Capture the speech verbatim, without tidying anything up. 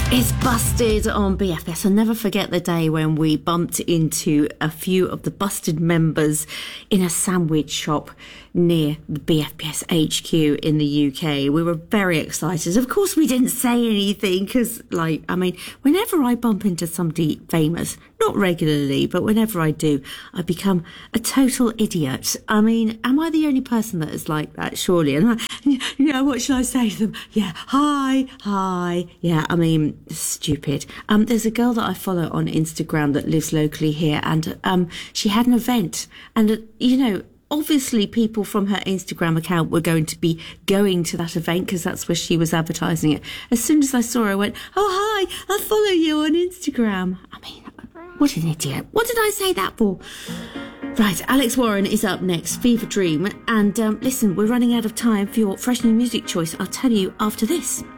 It's Busted on B F S. I'll never forget the day when we bumped into a few of the Busted members in a sandwich shop near the B F P S H Q in the U K. We were very excited. Of course, we didn't say anything because, like, I mean, whenever I bump into somebody famous, not regularly, but whenever I do, I become a total idiot. I mean, am I the only person that is like that? Surely. And I, you know, what should I say to them? Yeah, hi, hi. Yeah, I mean, stupid. Um, there's a girl that I follow on Instagram that lives locally here, and um, she had an event, and uh, you know, obviously people from her Instagram account were going to be going to that event because that's where she was advertising it. As soon as I saw her, I went, oh, hi, I follow you on Instagram. I mean, what an idiot. What did I say that for? Right, Alex Warren is up next, Fever Dream. And um, listen, we're running out of time for your fresh new music choice. I'll tell you after this.